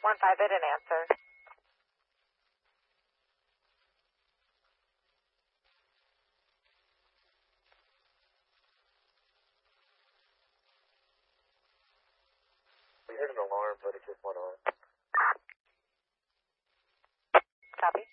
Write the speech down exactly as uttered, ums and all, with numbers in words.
One five, I didn't answer. We heard an alarm, but it just went off. Copy.